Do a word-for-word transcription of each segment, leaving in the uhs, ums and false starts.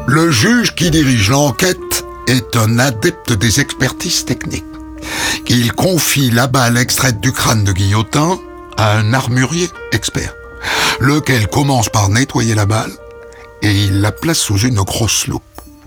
Le juge qui dirige l'enquête est un adepte des expertises techniques. Il confie la balle extraite du crâne de Guillotin à un armurier expert, lequel commence par nettoyer la balle et il la place sous une grosse loupe.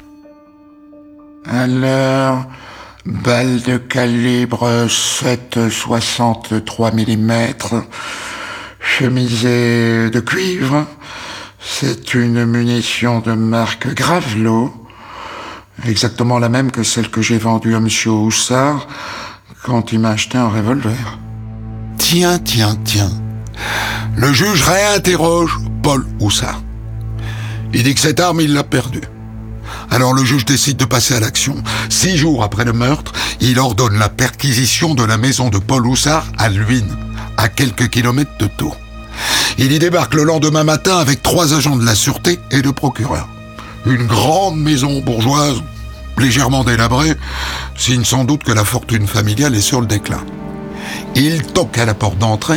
Alors, balle de calibre sept virgule soixante-trois millimètres, chemisée de cuivre. C'est une munition de marque Gravelot, exactement la même que celle que j'ai vendue à monsieur Houssard quand il m'a acheté un revolver. Tiens, tiens, tiens. Le juge réinterroge Paul Houssard. Il dit que cette arme, il l'a perdue. Alors le juge décide de passer à l'action. Six jours après le meurtre, il ordonne la perquisition de la maison de Paul Houssard à Luynes, à quelques kilomètres de Tours. Il y débarque le lendemain matin avec trois agents de la sûreté et le procureur. Une grande maison bourgeoise, légèrement délabrée, signe sans doute que la fortune familiale est sur le déclin. Il toque à la porte d'entrée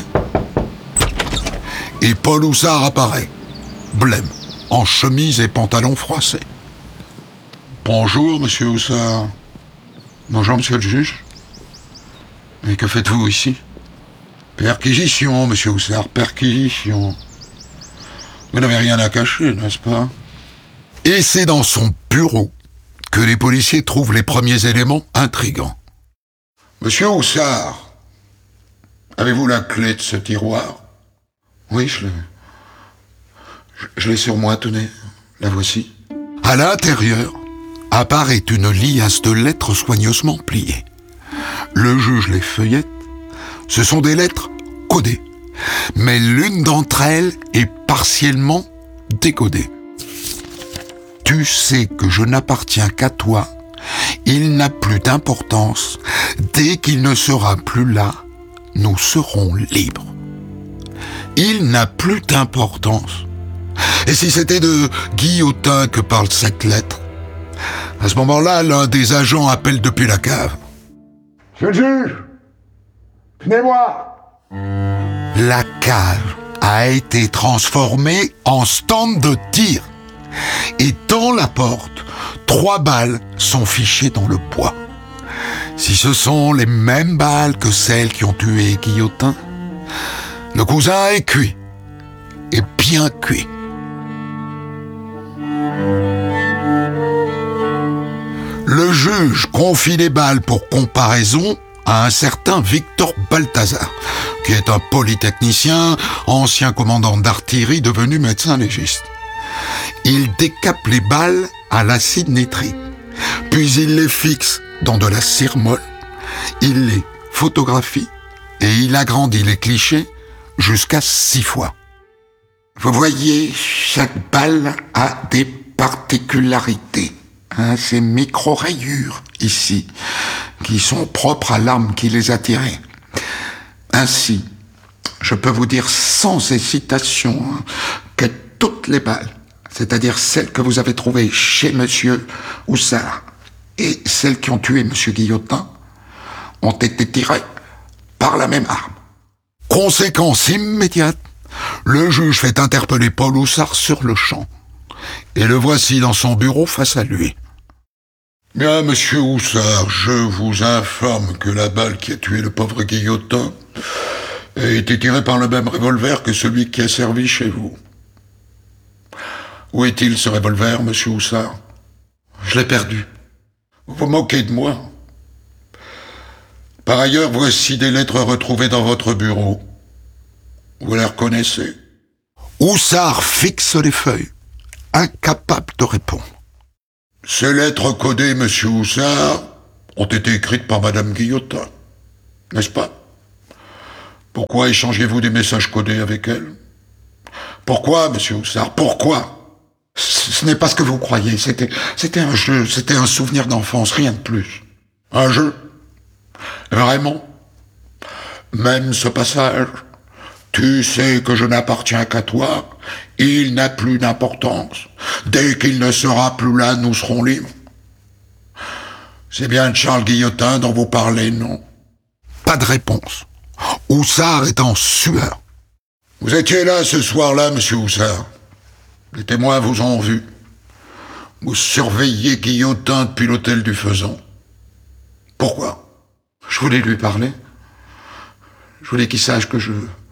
et Paul Houssard apparaît, blême, en chemise et pantalon froissés. Bonjour, monsieur Houssard. Bonjour, monsieur le juge. Mais que faites-vous ici ? Perquisition, monsieur Houssard, perquisition. Vous n'avez rien à cacher, n'est-ce pas ? Et c'est dans son bureau que les policiers trouvent les premiers éléments intrigants. Monsieur Houssard, avez-vous la clé de ce tiroir ? Oui, je l'ai. Je, je l'ai sur moi, tenez. La voici. À l'intérieur apparaît une liasse de lettres soigneusement pliées. Le juge les feuillette. Ce sont des lettres codées, mais l'une d'entre elles est partiellement décodée. Tu sais que je n'appartiens qu'à toi. Il n'a plus d'importance. Dès qu'il ne sera plus là, nous serons libres. Il n'a plus d'importance. Et si c'était de Guillotin que parle cette lettre ? À ce moment-là, l'un des agents appelle depuis la cave. Monsieur le juge, venez-moi. La cave a été transformée en stand de tir. Et dans la porte, trois balles sont fichées dans le bois. Si ce sont les mêmes balles que celles qui ont tué Guillotin, le cousin est cuit. Et bien cuit. Le juge confie les balles pour comparaison à un certain Victor Balthazar, qui est un polytechnicien, ancien commandant d'artillerie devenu médecin légiste. Il décape les balles à l'acide nitrique, puis il les fixe dans de la cire molle, il les photographie et il agrandit les clichés jusqu'à six fois. Vous voyez, chaque balle a des particularités. Hein, ces micro-rayures ici, qui sont propres à l'arme qui les a tirées. Ainsi, je peux vous dire sans hésitation hein, que toutes les balles, c'est-à-dire celles que vous avez trouvées chez monsieur Houssard et celles qui ont tué monsieur Guillotin, ont été tirées par la même arme. Conséquence immédiate, le juge fait interpeller Paul Houssard sur le champ. Et le voici dans son bureau face à lui. Bien, monsieur Houssard, je vous informe que la balle qui a tué le pauvre Guillotin a été tirée par le même revolver que celui qui a servi chez vous. Où est-il, ce revolver, monsieur Houssard ? Je l'ai perdu. Vous vous moquez de moi. Par ailleurs, voici des lettres retrouvées dans votre bureau. Vous les reconnaissez ? Houssard fixe les feuilles, incapable de répondre. Ces lettres codées, monsieur Houssard, ont été écrites par madame Guillotin, n'est-ce pas ? Pourquoi échangez-vous des messages codés avec elle ? Pourquoi, monsieur Houssard ? Pourquoi ? Ce n'est pas ce que vous croyez, c'était, c'était un jeu, c'était un souvenir d'enfance, rien de plus. Un jeu ? Vraiment ? Même ce passage ? Tu sais que je n'appartiens qu'à toi, il n'a plus d'importance. Dès qu'il ne sera plus là, nous serons libres. C'est bien de Charles Guillotin dont vous parlez, non ? Pas de réponse. Houssard est en sueur. Vous étiez là ce soir-là, monsieur Houssard. Les témoins vous ont vu. Vous surveillez Guillotin depuis l'hôtel du Faisan. Pourquoi? Je voulais lui parler. Je voulais qu'il sache que je...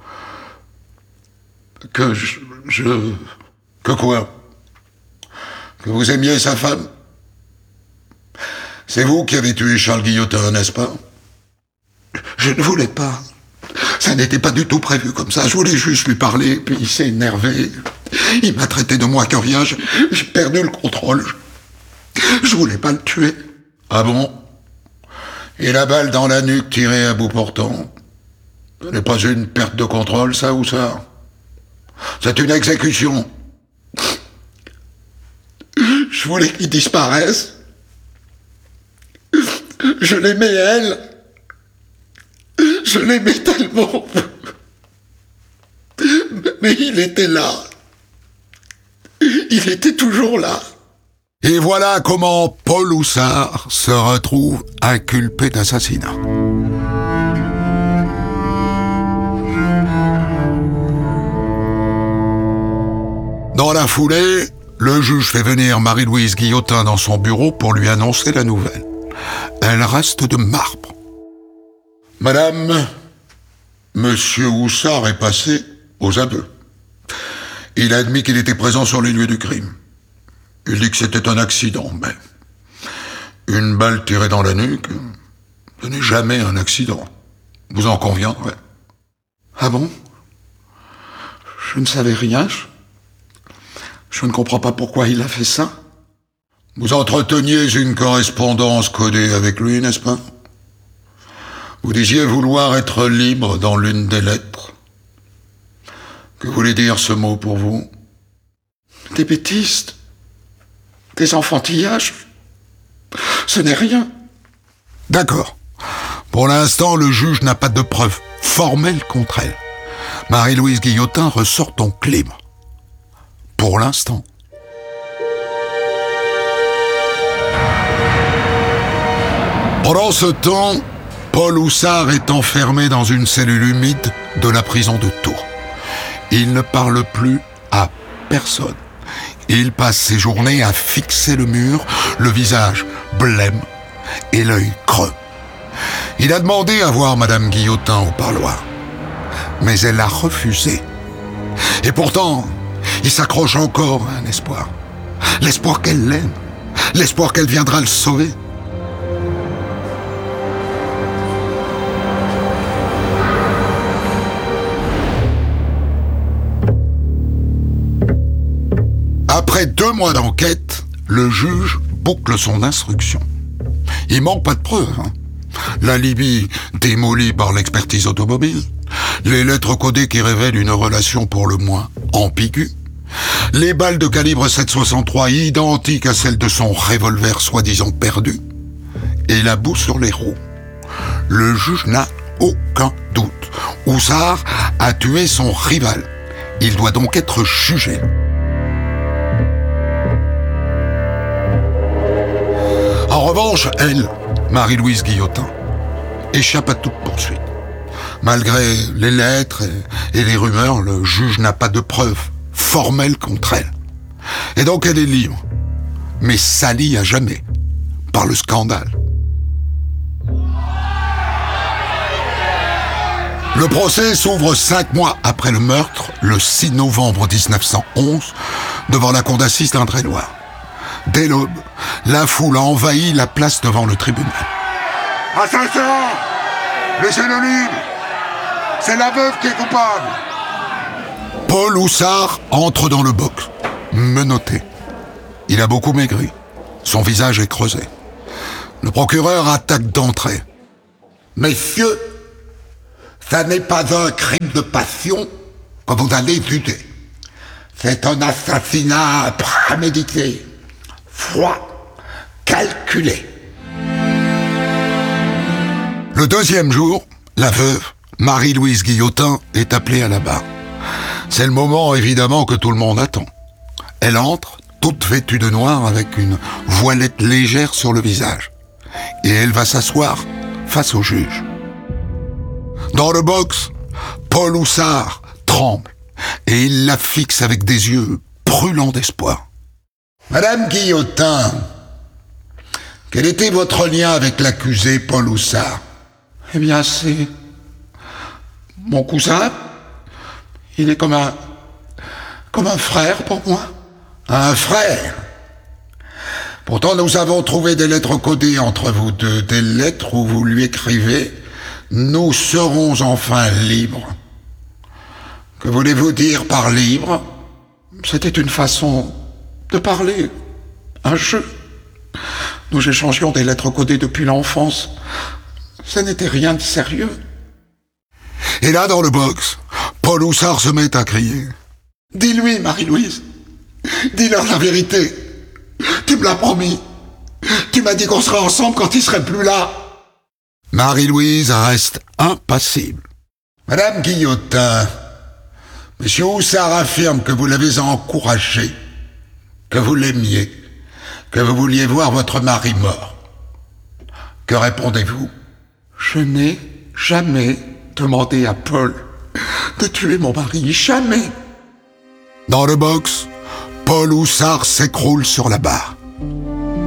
Que je... je... Que quoi? Que vous aimiez sa femme? C'est vous qui avez tué Charles Guillotin, n'est-ce pas? Je ne voulais pas. Ça n'était pas du tout prévu comme ça. Je voulais juste lui parler, puis il s'est énervé. Il m'a traité de moi que rien. J'ai perdu le contrôle. Je, je voulais pas le tuer. Ah bon? Et la balle dans la nuque tirée à bout portant? Ce n'est pas une perte de contrôle, ça, ou ça? C'est une exécution. Je voulais qu'il disparaisse. Je l'aimais, elle. Je l'aimais tellement. Mais il était là. Il était toujours là. Et voilà comment Paul Houssard se retrouve inculpé d'assassinat. Dans la foulée, le juge fait venir Marie-Louise Guillotin dans son bureau pour lui annoncer la nouvelle. Elle reste de marbre. Madame, Monsieur Houssard est passé aux aveux. Il a admis qu'il était présent sur les lieux du crime. Il dit que c'était un accident, mais une balle tirée dans la nuque, ce n'est jamais un accident. Vous en conviendrez. Ah bon? Je ne savais rien. Je, je ne comprends pas pourquoi il a fait ça. Vous entreteniez une correspondance codée avec lui, n'est-ce pas? Vous disiez vouloir être libre dans l'une des lettres. Que voulait dire ce mot pour vous? Des bêtises, des enfantillages, ce n'est rien. D'accord. Pour l'instant, le juge n'a pas de preuves formelles contre elle. Marie-Louise Guillotin ressort donc libre. Pour l'instant. Pendant ce temps, Paul Houssard est enfermé dans une cellule humide de la prison de Tours. Il ne parle plus à personne. Il passe ses journées à fixer le mur, le visage blême et l'œil creux. Il a demandé à voir Madame Guillotin au parloir, mais elle a refusé. Et pourtant, il s'accroche encore à un espoir. L'espoir qu'elle l'aime, l'espoir qu'elle viendra le sauver. Après deux mois d'enquête, le juge boucle son instruction. Il manque pas de preuves. Hein. L'alibi démoli par l'expertise automobile, les lettres codées qui révèlent une relation pour le moins ambiguë, les balles de calibre sept soixante-trois identiques à celles de son revolver soi-disant perdu, et la boue sur les roues. Le juge n'a aucun doute. Houssard a tué son rival. Il doit donc être jugé. En revanche, elle, Marie-Louise Guillotin, échappe à toute poursuite. Malgré les lettres et les rumeurs, le juge n'a pas de preuves formelles contre elle. Et donc elle est libre, mais salie à jamais par le scandale. Le procès s'ouvre cinq mois après le meurtre, le six novembre mille neuf cent onze, devant la cour d'assises d'Indre-et-Loire. Dès l'aube, la foule a envahi la place devant le tribunal. Attention! Laissez-le libre! C'est la veuve qui est coupable! Paul Houssard entre dans le box, menotté. Il a beaucoup maigri. Son visage est creusé. Le procureur attaque d'entrée. Messieurs, ça n'est pas un crime de passion que vous allez juger. C'est un assassinat prémédité. Froid, calculé. Le deuxième jour, la veuve, Marie-Louise Guillotin, est appelée à la barre. C'est le moment, évidemment, que tout le monde attend. Elle entre, toute vêtue de noir, avec une voilette légère sur le visage. Et elle va s'asseoir face au juge. Dans le box, Paul Houssard tremble, et il la fixe avec des yeux brûlants d'espoir. Madame Guillotin, quel était votre lien avec l'accusé Paul Houssard? Eh bien, c'est mon cousin. Il est comme un... comme un frère pour moi. Un frère? Pourtant, nous avons trouvé des lettres codées entre vous deux, des lettres où vous lui écrivez « Nous serons enfin libres ». Que voulez-vous dire par libre? C'était une façon de parler, un jeu. Nous échangions des lettres codées depuis l'enfance. Ça n'était rien de sérieux. Et là, dans le box, Paul Houssard se met à crier. « Dis-lui, Marie-Louise, dis-leur la vérité. Tu me l'as promis. Tu m'as dit qu'on serait ensemble quand il serait plus là. » Marie-Louise reste impassible. Madame Guillotin, Monsieur Houssard affirme que vous l'avez encouragé, que vous l'aimiez, que vous vouliez voir votre mari mort. Que répondez-vous? Je n'ai jamais demandé à Paul de tuer mon mari, jamais. Dans le box, Paul Houssard s'écroule sur la barre.